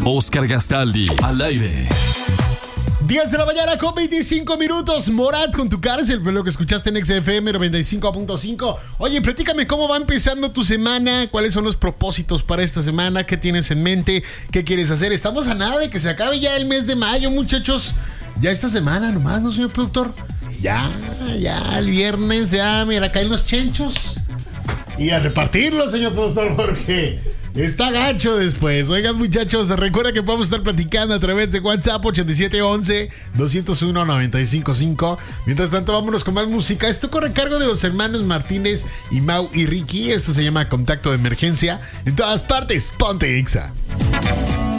Oscar Gastaldi, al aire. 10 de la mañana con 25 minutos. Morat con tu cárcel, fue lo que escuchaste en XFM 95.5. Oye, platícame cómo va empezando tu semana, cuáles son los propósitos para esta semana, qué tienes en mente, qué quieres hacer. Estamos a nada de que se acabe ya el mes de mayo, muchachos. Ya esta semana nomás, ¿no, señor productor? Ya, el viernes, ya, mira, caen los chenchos. Y a repartirlos, señor productor, porque está gacho después. Oigan, muchachos, recuerda que podemos estar platicando a través de WhatsApp 8711-201-955. Mientras tanto, vámonos con más música. Esto corre a cargo de los hermanos Martínez y Mau y Ricky. Esto se llama Contacto de Emergencia. En todas partes, ponte Exa.